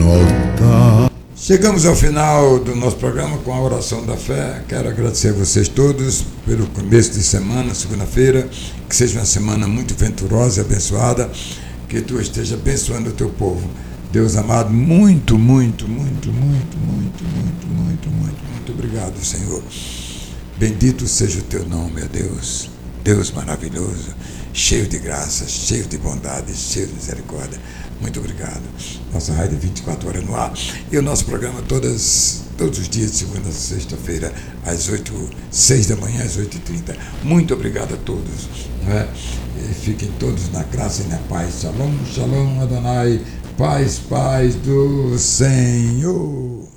voltar. Chegamos ao final do nosso programa com a oração da fé. Quero agradecer a vocês todos pelo começo de semana, segunda-feira. Que seja uma semana muito venturosa e abençoada. Que tu esteja abençoando o teu povo. Deus amado, muito obrigado, Senhor. Bendito seja o teu nome, ó Deus. Deus maravilhoso, cheio de graça, cheio de bondade, cheio de misericórdia. Muito obrigado. Nossa rádio 24 horas no ar. E o nosso programa todos os dias, de segunda a sexta-feira, às 6 da manhã, às 8h30. Muito obrigado a todos. Né? E fiquem todos na graça e na paz. Shalom, shalom, Adonai. Paz do Senhor.